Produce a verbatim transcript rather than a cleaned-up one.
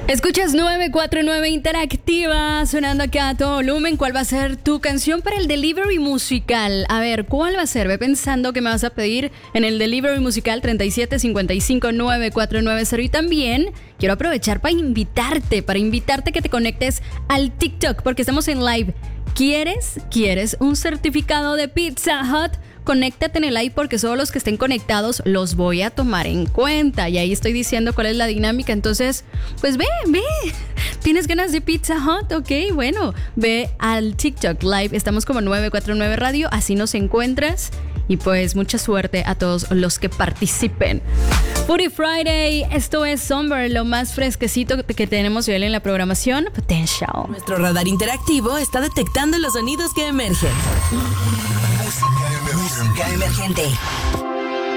Escuchas nueve cuatro nueve Interactiva, sonando acá a todo volumen. ¿Cuál va a ser tu canción para el delivery musical? A ver, ¿cuál va a ser? Ve pensando que me vas a pedir en el delivery musical treinta y siete cincuenta y cinco nueve cuatro nueve cero. Y también quiero aprovechar para invitarte, para invitarte que te conectes al TikTok, porque estamos en live. ¿Quieres? ¿Quieres un certificado de Pizza Hut? Conéctate en el live porque solo los que estén conectados los voy a tomar en cuenta. Y ahí estoy diciendo cuál es la dinámica. Entonces, pues ve, ve. ¿Tienes ganas de Pizza Hut? Ok, bueno, ve al TikTok Live. Estamos como nueve cuatro nueve Radio. Así nos encuentras. Y pues mucha suerte a todos los que participen. Foodie Friday, esto es Summer, lo más fresquecito que tenemos hoy en la programación. Potential. Nuestro radar interactivo está detectando los sonidos que emergen. Música emergente.